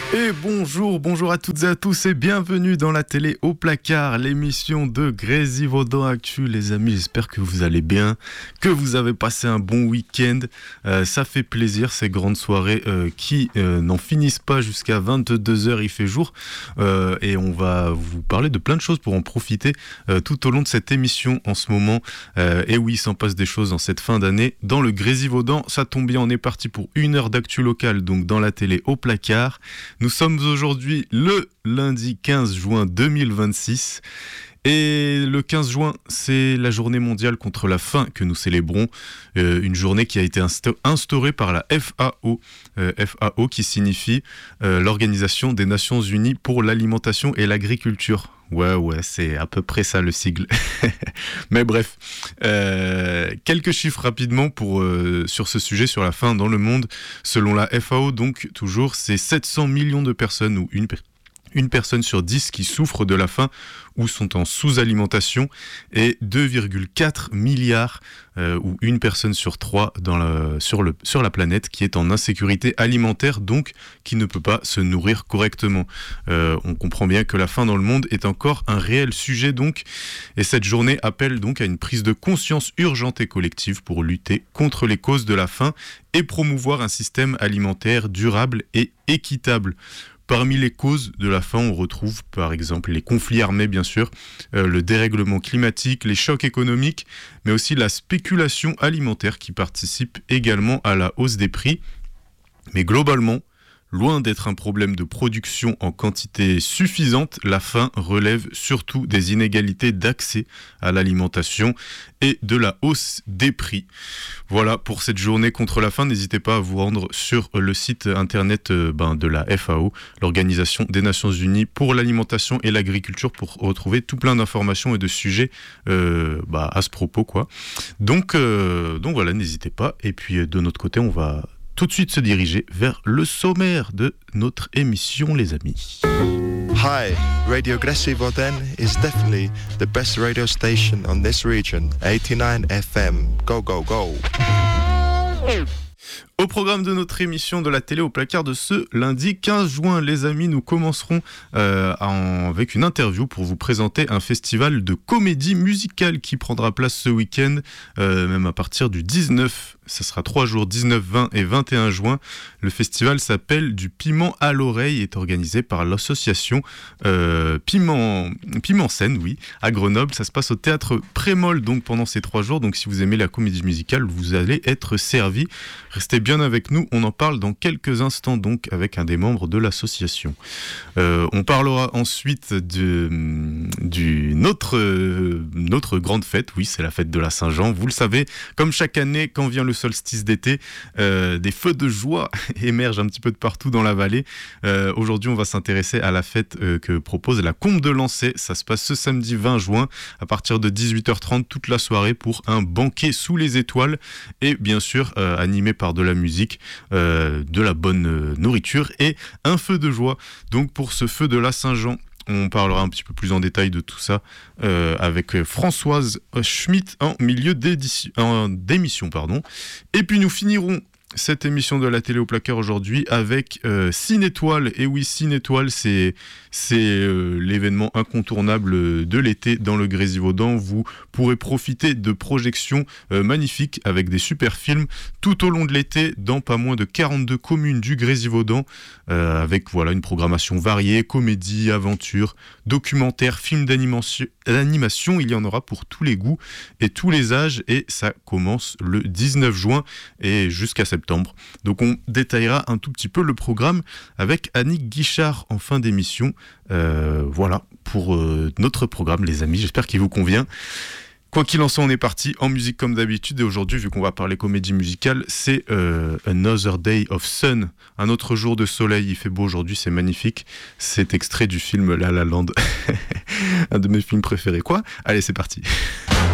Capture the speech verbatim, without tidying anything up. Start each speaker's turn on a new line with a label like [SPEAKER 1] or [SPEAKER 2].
[SPEAKER 1] Et bonjour, bonjour à toutes et à tous et bienvenue dans la télé au placard, l'émission de Grésivaudan Actu. Les amis, j'espère que vous allez bien, que vous avez passé un bon week-end. Euh, ça fait plaisir, ces grandes soirées euh, qui euh, n'en finissent pas jusqu'à vingt-deux heures, il fait jour. Euh, et on va vous parler de plein de choses pour en profiter euh, tout au long de cette émission en ce moment. Euh, et oui, il s'en passe des choses en cette fin d'année. Dans le Grésivaudan, ça tombe bien, on est parti pour une heure d'actu locale, donc dans la télé au placard. Nous sommes aujourd'hui le lundi quinze juin deux mille vingt-six et le quinze juin, c'est la journée mondiale contre la faim que nous célébrons, euh, une journée qui a été insta- instaurée par la F A O, euh, F A O qui signifie euh, l'Organisation des Nations Unies pour l'alimentation et l'agriculture. Ouais, ouais, c'est à peu près ça le sigle. Mais bref, euh, quelques chiffres rapidement pour, euh, sur ce sujet, sur la faim dans le monde. Selon la F A O, donc, toujours, c'est sept cents millions de personnes ou une, une personne sur dix qui souffrent de la faim ou sont en sous-alimentation et deux virgule quatre milliards euh, ou une personne sur trois dans la, sur, le, sur la planète qui est en insécurité alimentaire, donc qui ne peut pas se nourrir correctement. Euh, on comprend bien que la faim dans le monde est encore un réel sujet donc, et cette journée appelle donc à une prise de conscience urgente et collective pour lutter contre les causes de la faim et promouvoir un système alimentaire durable et équitable. Parmi les causes de la faim, on retrouve par exemple les conflits armés, bien sûr, euh, le dérèglement climatique, les chocs économiques, mais aussi la spéculation alimentaire qui participe également à la hausse des prix. Mais globalement, loin d'être un problème de production en quantité suffisante, la faim relève surtout des inégalités d'accès à l'alimentation et de la hausse des prix. Voilà pour cette journée contre la faim. N'hésitez pas à vous rendre sur le site internet euh, ben, de la F A O, l'Organisation des Nations Unies pour l'alimentation et l'agriculture, pour retrouver tout plein d'informations et de sujets euh, bah, à ce propos, quoi. Donc, euh, donc voilà, n'hésitez pas. Et puis de notre côté, on va tout de suite se diriger vers le sommaire de notre émission, les amis.
[SPEAKER 2] Hi, Radio Grésivaudan is definitely the best radio station on this region. eighty-nine F M. Go, go, go.
[SPEAKER 1] Au programme de notre émission de la télé au placard de ce lundi quinze juin, les amis, nous commencerons euh, en, avec une interview pour vous présenter un festival de comédie musicale qui prendra place ce week-end, euh, même à partir du dix-neuf. Ça sera trois jours, dix-neuf, vingt et vingt et un juin. Le festival s'appelle Du Piment à l'oreille et est organisé par l'association euh, Piment, Piment Scène, oui, à Grenoble. Ça se passe au théâtre Prémol donc pendant ces trois jours. Donc si vous aimez la comédie musicale, vous allez être servi. Restez bien avec nous, on en parle dans quelques instants donc avec un des membres de l'association. Euh, on parlera ensuite de, d'une autre, euh, notre grande fête, oui c'est la fête de la Saint-Jean, vous le savez, comme chaque année quand vient le solstice d'été, euh, des feux de joie émergent un petit peu de partout dans la vallée. Euh, aujourd'hui on va s'intéresser à la fête euh, que propose la Combe de Lancey, ça se passe ce samedi vingt juin à partir de dix-huit heures trente toute la soirée pour un banquet sous les étoiles et bien sûr euh, animé par de la musique, euh, de la bonne euh, nourriture et un feu de joie. Donc pour ce feu de la Saint-Jean, on parlera un petit peu plus en détail de tout ça euh, avec Françoise Schmitt en milieu d'émission. Pardon. Et puis nous finirons cette émission de la télé au placard aujourd'hui avec euh, Cinétoile. Et oui, Cinétoile, c'est, c'est euh, l'événement incontournable de l'été dans le Grésivaudan. Vous pourrez profiter de projections euh, magnifiques avec des super films tout au long de l'été dans pas moins de quarante-deux communes du Grésivaudan euh, avec voilà, une programmation variée, comédie, aventure, documentaire, films d'animation, d'animation. Il y en aura pour tous les goûts et tous les âges et ça commence le dix-neuf juin et jusqu'à septembre. Donc on détaillera un tout petit peu le programme avec Annick Guichard en fin d'émission. Euh, voilà pour euh, notre programme les amis, j'espère qu'il vous convient. Quoi qu'il en soit, on est parti en musique comme d'habitude et aujourd'hui, vu qu'on va parler comédie musicale, c'est euh, Another Day of Sun, un autre jour de soleil. Il fait beau aujourd'hui, c'est magnifique. C'est extrait du film La La Land, un de mes films préférés. Quoi ? Allez, c'est parti.